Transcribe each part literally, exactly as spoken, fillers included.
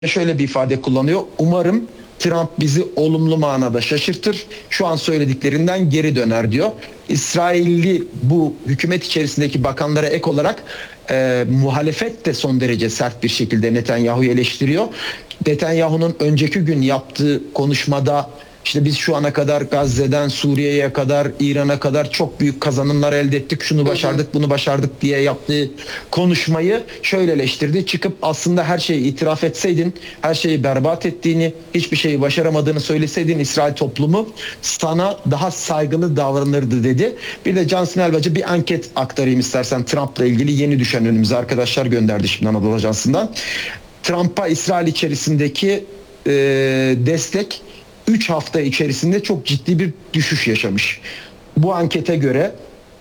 şöyle bir ifade kullanıyor. Umarım Trump bizi olumlu manada şaşırtır. Şu an söylediklerinden geri döner diyor. İsrailli bu hükümet içerisindeki bakanlara ek olarak e, muhalefet de son derece sert bir şekilde Netanyahu'yu eleştiriyor. Netanyahu'nun önceki gün yaptığı konuşmada İşte biz şu ana kadar Gazze'den Suriye'ye kadar, İran'a kadar çok büyük kazanımlar elde ettik. Şunu başardık, bunu başardık diye yaptığı konuşmayı şöyle eleştirdi. Çıkıp aslında her şeyi itiraf etseydin, her şeyi berbat ettiğini, hiçbir şeyi başaramadığını söyleseydin İsrail toplumu sana daha saygılı davranırdı dedi. Bir de Cansın Elbacı bir anket aktarayım istersen Trump'la ilgili yeni düşen önümüze arkadaşlar gönderdi şimdi Anadolu Ajansı'ndan. Trump'a İsrail içerisindeki e, destek üç hafta içerisinde çok ciddi bir düşüş yaşamış. Bu ankete göre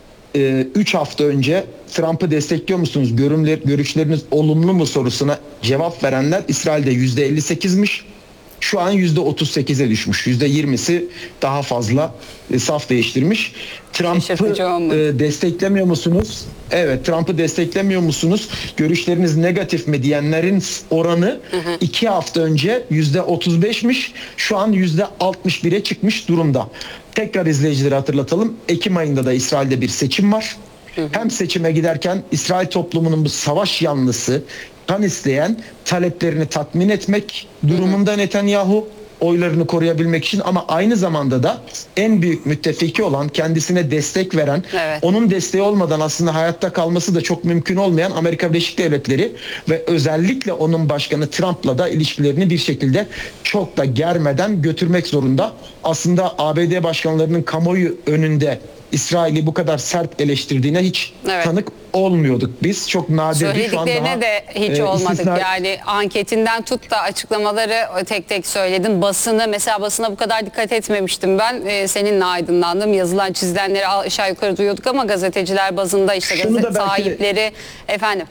üç hafta önce Trump'ı destekliyor musunuz? Görümler, görüşleriniz olumlu mu sorusuna cevap verenler İsrail'de yüzde elli sekizmiş. Şu an yüzde otuz sekize düşmüş. yüzde yirmisi daha fazla e, saf değiştirmiş. Trump'ı e, desteklemiyor musunuz? Evet, Trump'ı desteklemiyor musunuz? Görüşleriniz negatif mi diyenlerin oranı hı hı. iki hafta önce yüzde otuz beşmiş. Şu an yüzde altmış bire çıkmış durumda. Tekrar izleyicileri hatırlatalım. Ekim ayında da İsrail'de bir seçim var. Hı hı. Hem seçime giderken İsrail toplumunun bu savaş yanlısı, kan isteyen taleplerini tatmin etmek durumunda Netanyahu oylarını koruyabilmek için, ama aynı zamanda da en büyük müttefiki olan, kendisine destek veren, evet. onun desteği olmadan aslında hayatta kalması da çok mümkün olmayan Amerika Birleşik Devletleri ve özellikle onun başkanı Trump'la da ilişkilerini bir şekilde çok da germeden götürmek zorunda. Aslında A B D başkanlarının kamuoyu önünde İsrail'i bu kadar sert eleştirdiğine hiç evet. tanık olmuyorduk biz. Çok nadirdi. Şu an daha, de hiç e, olmadık. Istisna... Yani anketinden tut da açıklamaları tek tek söyledin. Basını, mesela basına bu kadar dikkat etmemiştim ben. E, seninle aydınlandım. Yazılan çizilenleri aşağı yukarı duyuyorduk ama gazeteciler bazında işte Şunu gazete belki... sahipleri efendim.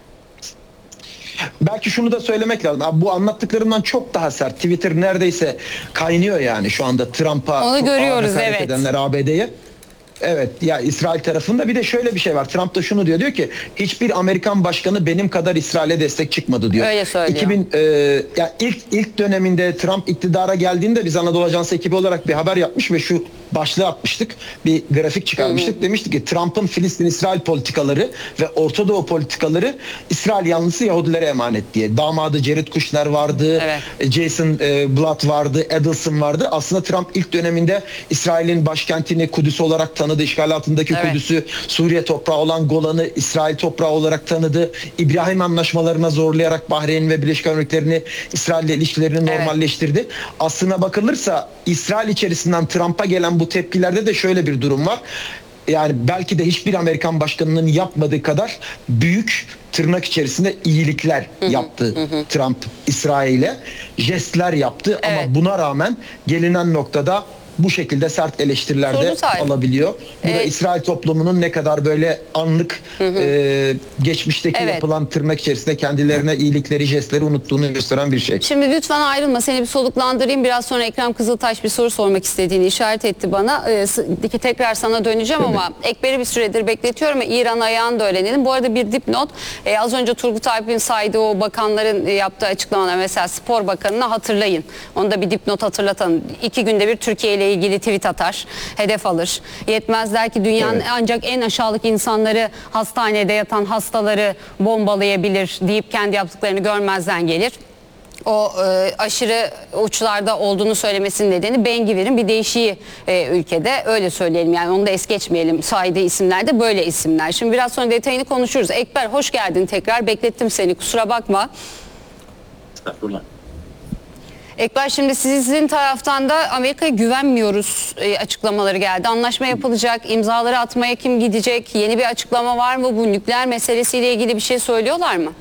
Belki şunu da söylemek lazım. Abi bu anlattıklarımdan çok daha sert. Twitter neredeyse kaynıyor yani şu anda Trump'a. Onu görüyoruz, evet. edenler A B D'ye. Evet, ya İsrail tarafında bir de şöyle bir şey var. Trump da şunu diyor, diyor ki hiçbir Amerikan başkanı benim kadar İsrail'e destek çıkmadı diyor. Öyle söylüyor. iki bin e, ya ilk ilk döneminde Trump iktidara geldiğinde biz Anadolu Ajansı ekibi olarak bir haber yapmış ve şu başlığı atmıştık. Bir grafik çıkarmıştık. Hı hı. Demiştik ki Trump'ın Filistin-İsrail politikaları ve Orta Doğu politikaları İsrail yanlısı Yahudilere emanet diye. Damadı Jared Kushner vardı. Evet. Jason e, Blatt vardı. Edelson vardı. Aslında Trump ilk döneminde İsrail'in başkentini Kudüs olarak tanıdı. İşgal altındaki evet. Kudüs'ü, Suriye toprağı olan Golan'ı İsrail toprağı olarak tanıdı. İbrahim anlaşmalarına zorlayarak Bahreyn ve Birleşik Arap Emirlikleri'ni İsrail'le ilişkilerini evet. normalleştirdi. Aslına bakılırsa İsrail içerisinden Trump'a gelen bu tepkilerde de şöyle bir durum var. Yani belki de hiçbir Amerikan başkanının yapmadığı kadar büyük tırnak içerisinde iyilikler hı hı, yaptı hı. Trump İsrail'e. Jestler yaptı evet. ama buna rağmen gelinen noktada bu şekilde sert eleştiriler de alabiliyor. Bu ee, da İsrail toplumunun ne kadar böyle anlık hı hı. E, geçmişteki evet. yapılan tırnak içerisinde kendilerine iyilikleri, jestleri unuttuğunu gösteren bir şey. Şimdi lütfen ayrılma, seni bir soluklandırayım. Biraz sonra Ekrem Kızıltaş bir soru sormak istediğini işaret etti bana. Ee, tekrar sana döneceğim evet. ama Ekber'i bir süredir bekletiyorum ve İran ayağını da öğrenelim. Bu arada bir dipnot. Ee, az önce Turgut Alp'in saydığı o bakanların yaptığı açıklamalar, mesela Spor Bakanı'nı hatırlayın. Onu da bir dipnot hatırlatalım. İki günde bir Türkiye ile ilgili tweet atar, hedef alır. Yetmez der ki dünyanın evet. ancak en aşağılık insanları hastanede yatan hastaları bombalayabilir deyip kendi yaptıklarını görmezden gelir. O e, aşırı uçlarda olduğunu söylemesinin nedeni Ben-Gvir'in bir değişiği e, ülkede, öyle söyleyelim, yani onu da es geçmeyelim. Saydığı isimler de böyle isimler. Şimdi biraz sonra detayını konuşuruz. Ekber, hoş geldin tekrar, beklettim seni, kusura bakma. Estağfurullah. Ekber, şimdi sizin taraftan da Amerika'ya güvenmiyoruz e, açıklamaları geldi. Anlaşma yapılacak, imzaları atmaya kim gidecek? Yeni bir açıklama var mı? Bu nükleer meselesiyle ilgili bir şey söylüyorlar mı?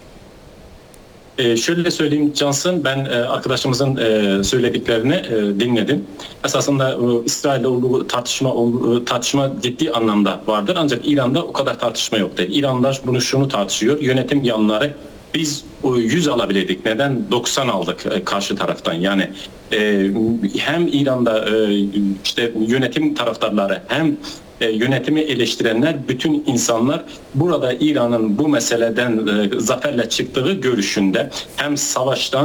Ee, şöyle söyleyeyim Cansın, ben e, arkadaşımızın e, söylediklerini e, dinledim. Esasında e, İsrail'le olduğu tartışma, olduğu, tartışma ciddi anlamda vardır. Ancak İran'da o kadar tartışma yok değil. İranlılar bunu şunu tartışıyor, yönetim yanları. Biz yüz alabilirdik. Neden doksan aldık karşı taraftan? Yani e, hem İran'da e, işte yönetim taraftarları hem e, yönetimi eleştirenler, bütün insanlar burada İran'ın bu meseleden e, zaferle çıktığı görüşünde. Hem savaştan